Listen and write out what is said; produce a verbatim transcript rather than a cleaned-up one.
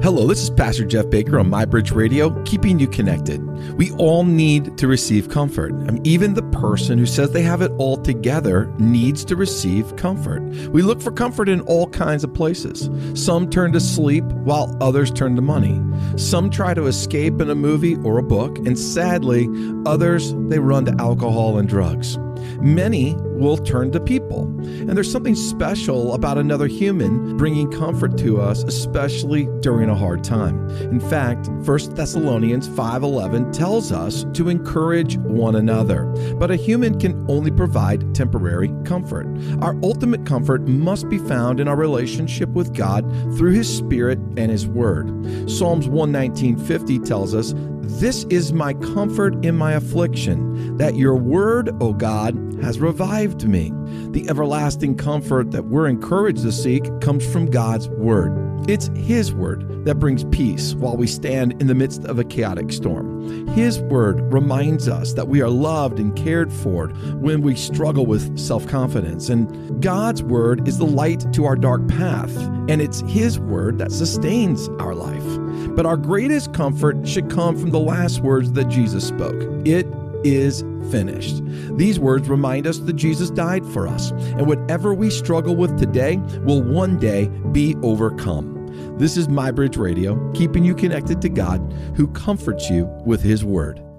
Hello, this is Pastor Jeff Baker on MyBridge Radio, keeping you connected. We all need to receive comfort. I mean, even the person who says they have it all together needs to receive comfort. We look for comfort in all kinds of places. Some turn to sleep while others turn to money. Some try to escape in a movie or a book, and sadly, others, they run to alcohol and drugs. Many will turn to people. And there's something special about another human bringing comfort to us, especially during a hard time. In fact, First Thessalonians five eleven tells us to encourage one another. But a human can only provide temporary comfort. Our ultimate comfort must be found in our relationship with God through His Spirit and His Word. Psalms one nineteen fifty tells us, "This is my comfort in my affliction, that your word, O God, has revived me." The everlasting comfort that we're encouraged to seek comes from God's Word. It's His Word that brings peace while we stand in the midst of a chaotic storm. His Word reminds us that we are loved and cared for when we struggle with self-confidence. And God's Word is the light to our dark path, and it's His Word that sustains our life. But our greatest comfort should come from the last words that Jesus spoke. It is finished. These words remind us that Jesus died for us, and whatever we struggle with today will one day be overcome. This is MyBridge Radio, keeping you connected to God, who comforts you with His Word.